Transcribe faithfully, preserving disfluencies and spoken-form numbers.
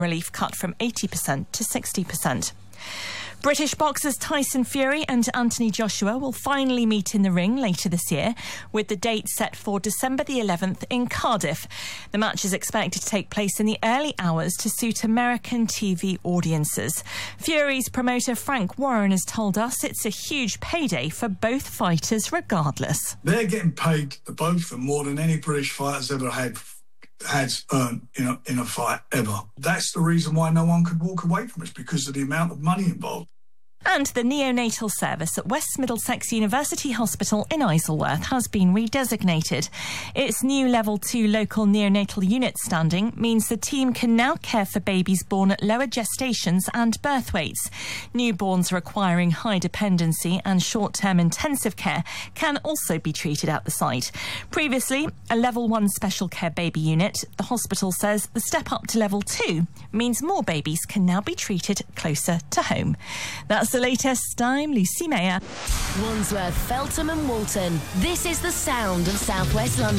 relief cut from eighty percent to sixty percent. British boxers Tyson Fury and Anthony Joshua will finally meet in the ring later this year, with the date set for December the eleventh in Cardiff. The match is expected to take place in the early hours to suit American T V audiences. Fury's promoter Frank Warren has told us it's a huge payday for both fighters regardless. They're getting paid, both of them, more than any British fighters ever had has earned in a, in a fight ever. That's the reason why no one could walk away from it, because of the amount of money involved. And the neonatal service at West Middlesex University Hospital in Isleworth has been redesignated. Its new Level two local neonatal unit standing means the team can now care for babies born at lower gestations and birth weights. Newborns requiring high dependency and short-term intensive care can also be treated at the site. Previously, a Level one special care baby unit, the hospital says the step up to Level two means more babies can now be treated closer to home. That's the latest. I'm Lucy Mayer. Wandsworth, Feltham and Walton. This is the sound of South West London.